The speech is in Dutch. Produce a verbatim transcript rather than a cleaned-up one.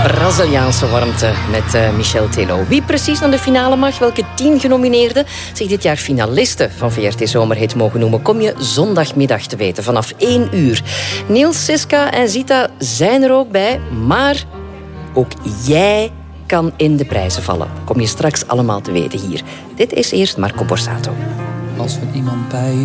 Braziliaanse warmte met uh, Michel Tello. Wie precies naar de finale mag, welke tien genomineerden zich dit jaar finalisten van V R T Zomerhit mogen noemen, kom je zondagmiddag te weten vanaf één uur. Niels, Siska en Zita zijn er ook bij, maar ook jij kan in de prijzen vallen. Kom je straks allemaal te weten hier. Dit is eerst Marco Borsato. Als er iemand bij